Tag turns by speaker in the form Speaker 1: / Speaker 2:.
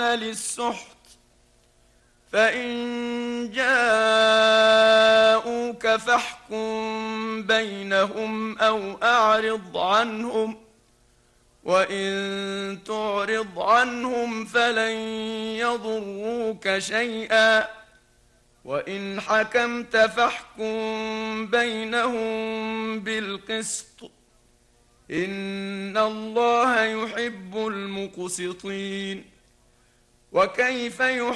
Speaker 1: للسحت فإن جاءوك فاحكم بينهم أو أعرض عنهم وإن تعرض عنهم فلن يضروك شيئا وإن حكمت فاحكم بينهم بالقسط إن الله يحب المقسطين. وكيف